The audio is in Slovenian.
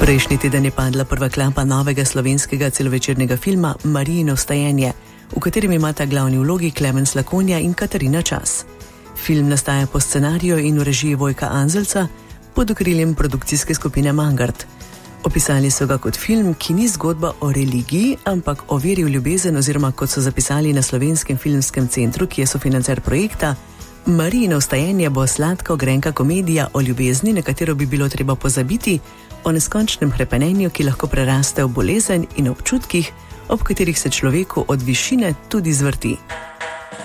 Prejšnji teden je padla prva klapa novega slovenskega celovečernega filma Marijino vstajenje, v katerem imata glavni vlogi Klemens Lakonja in Katarina Čas. Film nastaja po scenariju in v režiji Vojka Anzelca pod okriljem produkcijske skupine Mangart. Opisali so ga kot film, ki ni zgodba o religiji, ampak o veri v ljubezen oziroma, kot so zapisali na Slovenskem filmskem centru, ki je sofinancer projekta, Marijino vstajenje bo sladko grenka komedija o ljubezni, na katero bi bilo treba pozabiti, o neskončnem hrepenenju, ki lahko preraste v bolezen in občutkih, ob katerih se človeku od višine tudi zvrti.